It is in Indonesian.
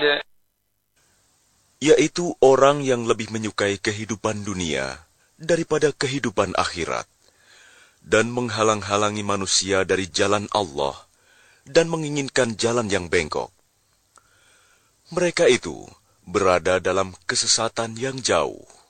yaitu orang yang lebih menyukai kehidupan dunia daripada kehidupan akhirat, dan menghalang-halangi manusia dari jalan Allah, dan menginginkan jalan yang bengkok. Mereka itu berada dalam kesesatan yang jauh.